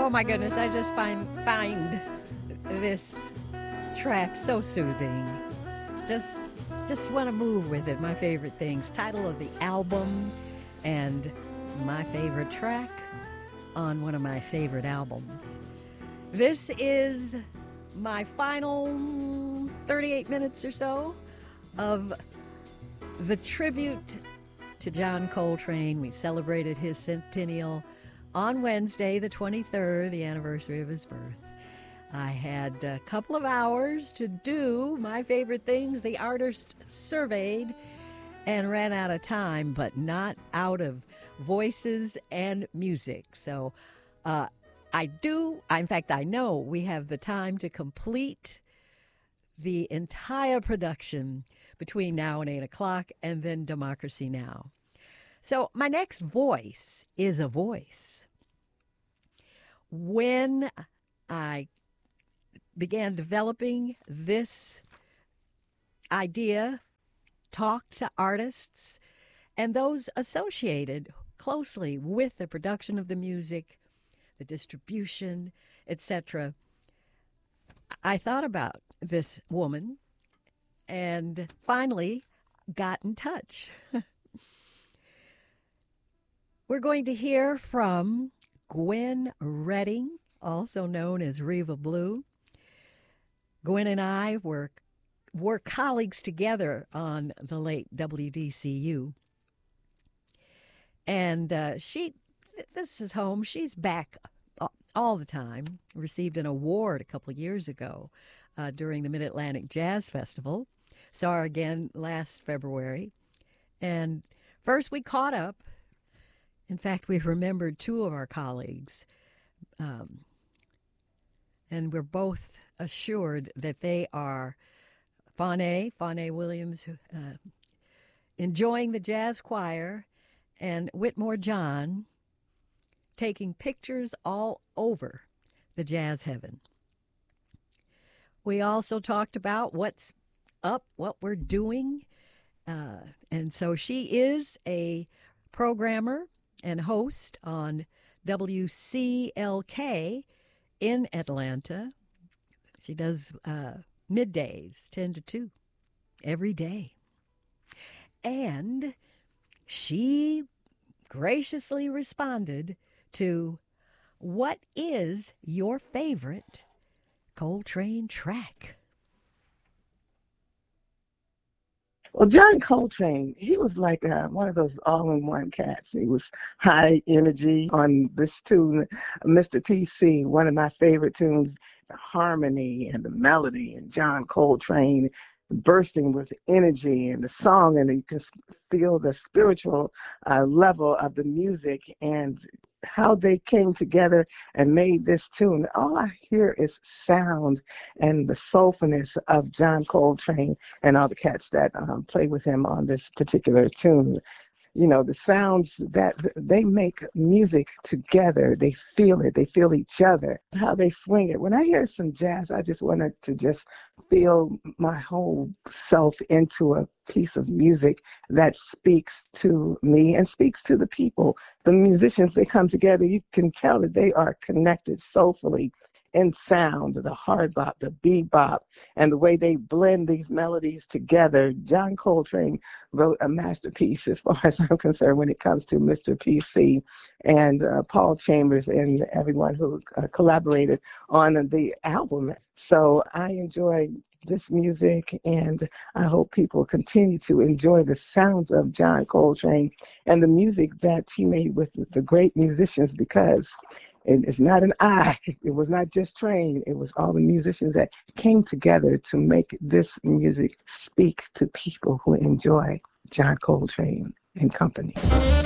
Oh my goodness, I just find this track so soothing. Just want to move with it. My favorite things. Title of the album and my favorite track on one of my favorite albums. This is my final 38 minutes or so of the tribute to John Coltrane. We celebrated his centennial on Wednesday, the 23rd, the anniversary of his birth. I had a couple of hours to do my favorite things. The artist surveyed and ran out of time, but not out of voices and music. So I know we have the time to complete the entire production between now and 8 o'clock, and then Democracy Now! So my next voice is a voice. When I began developing this idea, talked to artists and those associated closely with the production of the music, the distribution, etc., I thought about this woman and finally got in touch. We're going to hear from Gwen Redding, also known as Reva Blue. Gwen and I were colleagues together on the late WDCU. And this is home. She's back all the time. Received an award a couple of years ago during the Mid-Atlantic Jazz Festival. Saw her again last February. And first we caught up. In fact, we remembered two of our colleagues. And we're both assured that they are Faune Williams, enjoying the jazz choir, and Whitmore John taking pictures all over the jazz heaven. We also talked about what's up, what we're doing. And so she is a programmer and host on WCLK in Atlanta. She does middays, 10 to 2, every day. And she graciously responded to, what is your favorite Coltrane track? Well, John Coltrane, he was like one of those all-in-one cats. He was high energy on this tune, Mr. PC, one of my favorite tunes, the harmony and the melody, and John Coltrane bursting with energy and the song, and you can feel the spiritual level of the music and how they came together and made this tune. All I hear is sound and the soulfulness of John Coltrane and all the cats that play with him on this particular tune. You know, the sounds that they make music together, they feel it, they feel each other, how they swing it. When I hear some jazz, I just wanted to just feel my whole self into a piece of music that speaks to me and speaks to the people. The musicians, they come together, you can tell that they are connected soulfully in sound, the hard bop, the bebop, and the way they blend these melodies together. John Coltrane wrote a masterpiece as far as I'm concerned when it comes to Mr. PC, and Paul Chambers and everyone who collaborated on the album. So I enjoy this music, and I hope people continue to enjoy the sounds of John Coltrane and the music that he made with the great musicians, because it's not an I. It was not just Train. It was all the musicians that came together to make this music speak to people who enjoy John Coltrane and company.